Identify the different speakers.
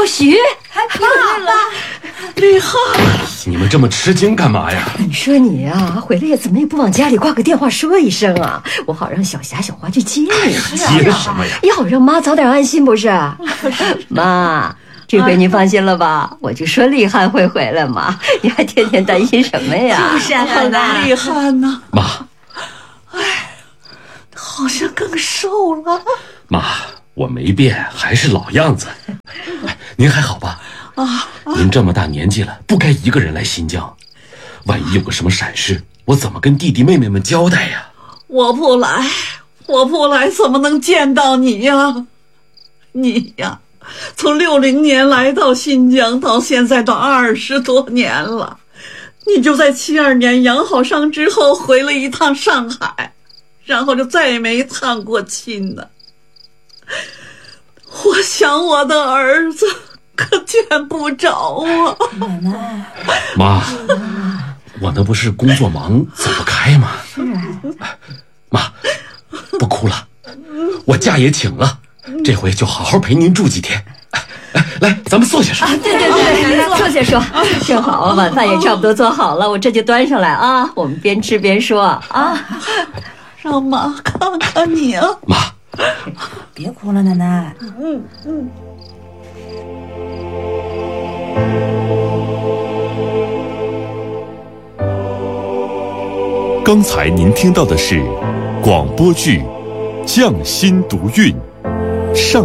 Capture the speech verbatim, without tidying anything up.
Speaker 1: 老徐，还回来了，
Speaker 2: 丽汉，
Speaker 3: 你们这么吃惊干嘛呀？
Speaker 1: 你说你啊，回来也怎么也不往家里挂个电话说一声啊？我好让小霞、小花去接你。
Speaker 3: 接什么呀？
Speaker 1: 也好让妈早点安心，不是？妈，这回你放心了吧？我就说丽汉会回来嘛，你还天天担心什么呀？
Speaker 2: 就是啊，奶奶，丽汉呢？
Speaker 3: 妈，
Speaker 2: 哎，好像更瘦了。
Speaker 3: 妈，我没变，还是老样子。哎，您还好吧？
Speaker 2: 啊，
Speaker 3: 您这么大年纪了，不该一个人来新疆，万一有个什么闪失，我怎么跟弟弟妹妹们交代呀？
Speaker 2: 我不来，我不来，怎么能见到你呀？你呀，从六零年来到新疆，到现在都二十多年了。你就在七二年养好伤之后回了一趟上海，然后就再也没探过亲呢。我想我的儿子可见不着啊。
Speaker 4: 奶奶，
Speaker 3: 妈，我那不是工作忙走不开吗？
Speaker 4: 是啊，
Speaker 3: 妈，不哭了，我假也请了，这回就好好陪您住几天。哎，来，咱们坐下说。
Speaker 1: 啊，对对对，坐下说。正好晚饭也差不多做好了，我这就端上来啊，我们边吃边说啊。
Speaker 2: 让妈看看你啊。
Speaker 3: 妈，
Speaker 4: 别哭了，奶奶。
Speaker 2: 嗯嗯。
Speaker 5: 刚才您听到的是广播剧《匠心独运》上。